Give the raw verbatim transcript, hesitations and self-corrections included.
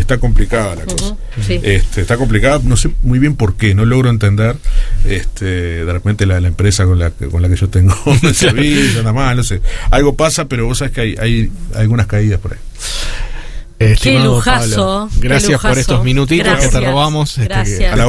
está complicada la cosa. Uh-huh, sí. este, está complicada, no sé muy bien por qué, no logro entender este, de repente la, la empresa con la, con la que yo tengo el servicio, nada más, no sé, algo pasa, pero vos sabés que hay, hay algunas caídas por ahí. Estimado Qué lujazo, Pablo, gracias qué lujazo. por estos minutitos Gracias, que te robamos. gracias. Este, que,